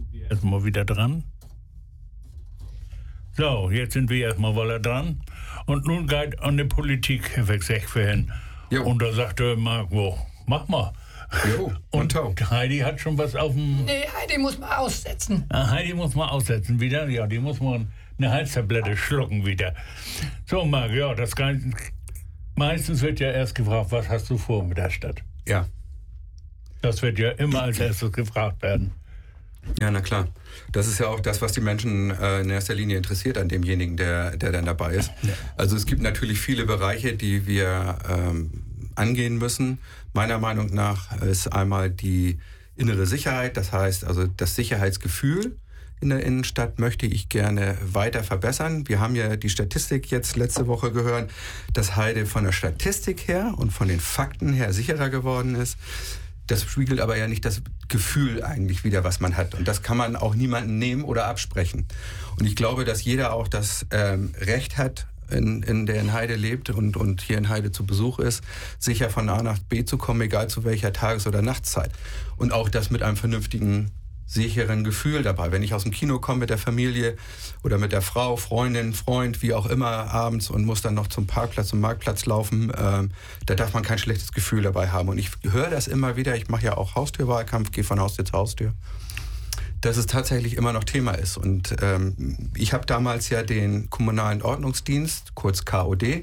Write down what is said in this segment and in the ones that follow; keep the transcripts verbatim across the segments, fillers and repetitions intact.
Erstmal wieder dran. So, jetzt sind wir erstmal wieder dran. Und nun geht an die Politik, Herr Wechsechfern. Und da sagte Marco, mach mal. Jo, und, und Heidi hat schon was auf dem... Nee, Heidi muss mal aussetzen. Ah, Heidi muss mal aussetzen wieder. Ja, die muss mal eine Halstablette schlucken wieder. So, Marc, ja, das kann... Meistens wird ja erst gefragt, was hast du vor mit der Stadt? Ja. Das wird ja immer als erstes gefragt werden. Ja, na klar. Das ist ja auch das, was die Menschen äh, in erster Linie interessiert an demjenigen, der, der dann dabei ist. Ja. Also es gibt natürlich viele Bereiche, die wir ähm, angehen müssen. Meiner Meinung nach ist einmal die innere Sicherheit, das heißt also das Sicherheitsgefühl in der Innenstadt möchte ich gerne weiter verbessern. Wir haben ja die Statistik jetzt letzte Woche gehört, dass Heide von der Statistik her und von den Fakten her sicherer geworden ist. Das spiegelt aber ja nicht das Gefühl eigentlich wider, was man hat. Und das kann man auch niemandem nehmen oder absprechen. Und ich glaube, dass jeder auch das ähm, Recht hat, in, in der in Heide lebt und, und hier in Heide zu Besuch ist, sicher von A nach B zu kommen, egal zu welcher Tages- oder Nachtzeit. Und auch das mit einem vernünftigen, sicheren Gefühl dabei. Wenn ich aus dem Kino komme mit der Familie oder mit der Frau, Freundin, Freund, wie auch immer, abends und muss dann noch zum Parkplatz, zum Marktplatz laufen, ähm, da darf man kein schlechtes Gefühl dabei haben. Und ich höre das immer wieder, ich mache ja auch Haustürwahlkampf, gehe von Haustür zu Haustür, dass es tatsächlich immer noch Thema ist. Und ähm, ich habe damals ja den kommunalen Ordnungsdienst, kurz K O D,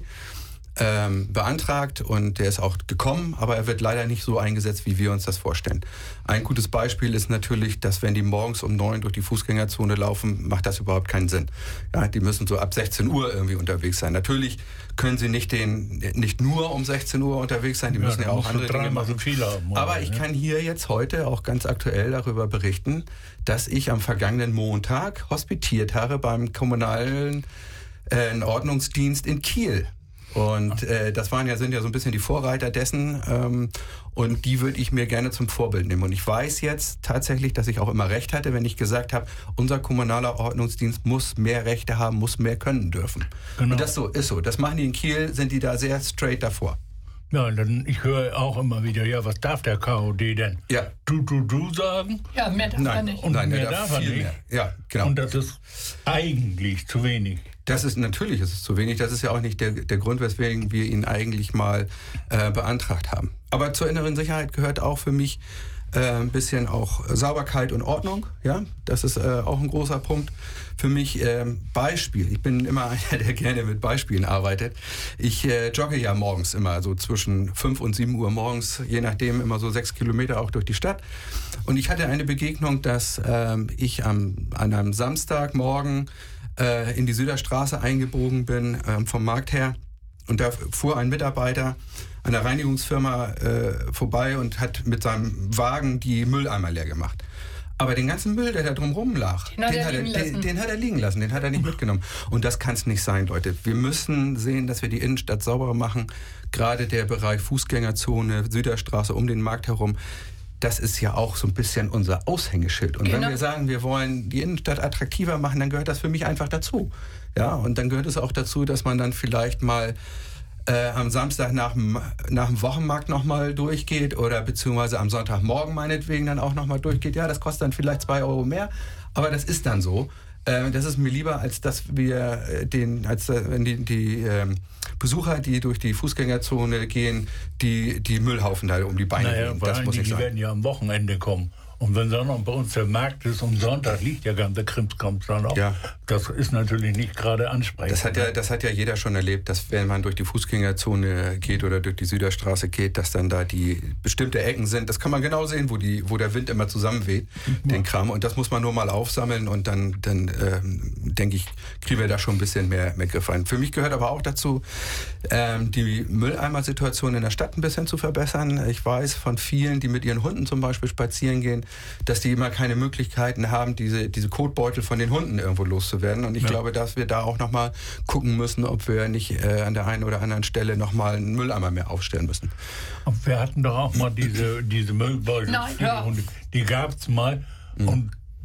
Ähm, beantragt und der ist auch gekommen, aber er wird leider nicht so eingesetzt, wie wir uns das vorstellen. Ein gutes Beispiel ist natürlich, dass wenn die morgens um neun durch die Fußgängerzone laufen, macht das überhaupt keinen Sinn. Ja, die müssen so ab sechzehn Uhr irgendwie unterwegs sein. Natürlich können sie nicht, den, nicht nur um sechzehn Uhr unterwegs sein, die müssen ja, ja auch andere Dinge machen. So viel haben, oder? Aber ich kann hier jetzt heute auch ganz aktuell darüber berichten, dass ich am vergangenen Montag hospitiert habe beim kommunalen äh, Ordnungsdienst in Kiel. Und äh, das waren ja, sind ja so ein bisschen die Vorreiter dessen ähm, und die würde ich mir gerne zum Vorbild nehmen. Und ich weiß jetzt tatsächlich, dass ich auch immer recht hatte, wenn ich gesagt habe, unser kommunaler Ordnungsdienst muss mehr Rechte haben, muss mehr können dürfen. Genau. Und das so ist so. Das machen die in Kiel, sind die da sehr straight davor. Ja, dann ich höre auch immer wieder, ja, was darf der K O D denn? Ja. Du, du, du sagen? Ja, mehr darf Nein. er nicht. Und Nein, mehr der darf, darf er viel nicht. Mehr. Ja, genau. Und das ist eigentlich zu wenig. Das ist natürlich ist es zu wenig. Das ist ja auch nicht der, der Grund, weswegen wir ihn eigentlich mal äh, beantragt haben. Aber zur inneren Sicherheit gehört auch für mich äh, ein bisschen auch Sauberkeit und Ordnung. Ja, das ist äh, auch ein großer Punkt für mich. Äh, Beispiel. Ich bin immer einer, der gerne mit Beispielen arbeitet. Ich äh, jogge ja morgens immer so zwischen fünf und sieben Uhr morgens, je nachdem immer so sechs Kilometer auch durch die Stadt. Und ich hatte eine Begegnung, dass äh, ich am, an einem Samstagmorgen in die Süderstraße eingebogen bin, ähm, vom Markt her. Und da fuhr ein Mitarbeiter einer Reinigungsfirma äh, vorbei und hat mit seinem Wagen die Mülleimer leer gemacht. Aber den ganzen Müll, der da drumherum lag, den hat, den, hat er, den, den hat er liegen lassen, den hat er nicht mitgenommen. Und das kann es nicht sein, Leute. Wir müssen sehen, dass wir die Innenstadt sauberer machen. Gerade der Bereich Fußgängerzone, Süderstraße um den Markt herum. Das ist ja auch so ein bisschen unser Aushängeschild. Und genau. Wenn wir sagen, wir wollen die Innenstadt attraktiver machen, dann gehört das für mich einfach dazu. Ja, und dann gehört es auch dazu, dass man dann vielleicht mal äh, am Samstag nach dem, nach dem Wochenmarkt nochmal durchgeht oder beziehungsweise am Sonntagmorgen meinetwegen dann auch nochmal durchgeht. Ja, das kostet dann vielleicht zwei Euro mehr, aber das ist dann so. Äh, das ist mir lieber, als dass wir äh, den, als äh, wenn die, die äh, Besucher, die durch die Fußgängerzone gehen, die, die Müllhaufen da um die Beine naja, gehen. Das muss die, nicht sein. Die werden ja am Wochenende kommen. Und wenn dann noch bei uns der Markt ist und Sonntag liegt ja ganz der Krimskrams dann auch. Ja. Das ist natürlich nicht gerade ansprechend. Das hat ja, das hat ja jeder schon erlebt, dass wenn man durch die Fußgängerzone geht oder durch die Süderstraße geht, dass dann da die bestimmte Ecken sind. Das kann man genau sehen, wo, die, wo der Wind immer zusammenweht, ja. den Kram. Und das muss man nur mal aufsammeln und dann, dann ähm, denke ich, kriegen wir da schon ein bisschen mehr, mehr Griff rein. Für mich gehört aber auch dazu, ähm, die Mülleimer-Situation in der Stadt ein bisschen zu verbessern. Ich weiß von vielen, die mit ihren Hunden zum Beispiel spazieren gehen, dass die immer keine Möglichkeiten haben, diese, diese Kotbeutel von den Hunden irgendwo loszuwerden. Und ich ja. glaube, dass wir da auch nochmal gucken müssen, ob wir nicht äh, an der einen oder anderen Stelle nochmal einen Mülleimer mehr aufstellen müssen. Und wir hatten doch auch mal diese, diese Müllbeutel. Nein, ja. Die gab es mal. Mhm. Und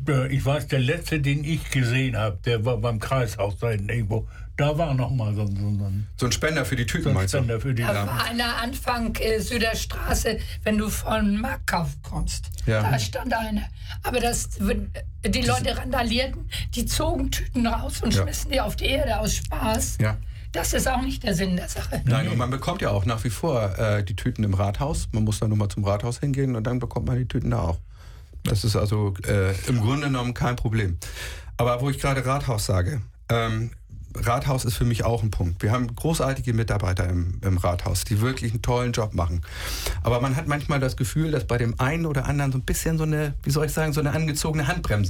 äh, ich weiß, der letzte, den ich gesehen habe, der war beim Kreishaus da hinten irgendwo. Da war noch mal so, so, so, ein, so ein Spender für die Tüten, so ein meinst du? Spender für die Da ja. war einer Anfang äh, Süderstraße, wenn du von Marktkauf kommst. Ja. Da stand einer. Aber das, die Leute randalierten, die zogen Tüten raus und Ja. schmissen die auf die Erde aus Spaß. Ja. Das ist auch nicht der Sinn der Sache. Nein, und man bekommt ja auch nach wie vor äh, die Tüten im Rathaus. Man muss dann nur mal zum Rathaus hingehen und dann bekommt man die Tüten da auch. Das ist also äh, im Grunde genommen kein Problem. Aber wo ich gerade Rathaus sage, ähm, Rathaus ist für mich auch ein Punkt. Wir haben großartige Mitarbeiter im, im Rathaus, die wirklich einen tollen Job machen. Aber man hat manchmal das Gefühl, dass bei dem einen oder anderen so ein bisschen so eine, wie soll ich sagen, so eine angezogene Handbremse